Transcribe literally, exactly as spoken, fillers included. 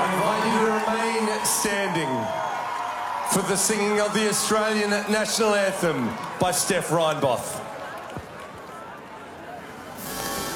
I invite you to remain standing for the singing of the Australian National Anthem by Steph Reinboth.